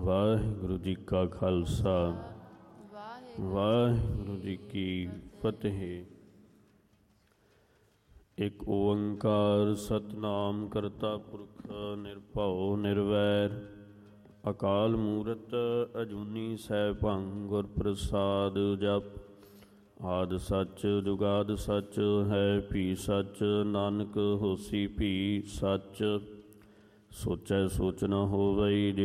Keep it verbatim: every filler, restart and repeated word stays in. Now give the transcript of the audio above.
ਵਾਹਿਗੁਰੂ ਜੀ ਕਾ ਖਾਲਸਾ ਵਾਹਿਗੁਰੂ ਜੀ ਕੀ ਫਤਿਹ। ਇੱਕ ਓੰਕਾਰ ਸਤਿਨਾਮ ਕਰਤਾ ਪੁਰਖ ਨਿਰਭਉ ਨਿਰਵੈਰ ਅਕਾਲ ਮੂਰਤ ਅਜੂਨੀ ਸੈਭੰ ਗੁਰ ਪ੍ਰਸਾਦ ਜਪ। ਆਦਿ ਸੱਚ ਜੁਗਾਦਿ ਸੱਚ ਹੈ ਭੀ ਸੱਚ ਨਾਨਕ ਹੋਸੀ ਭੀ ਸੱਚ। ਸੋਚੈ ਸੋਚ ਨ ਹੋਵਈ